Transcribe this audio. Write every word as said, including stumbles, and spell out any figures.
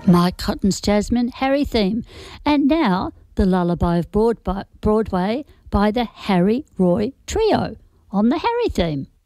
Mike Cotton's Jasmine, Harry theme. And now, The Lullaby of Broadway by the Harry Roy Trio on the Harry theme.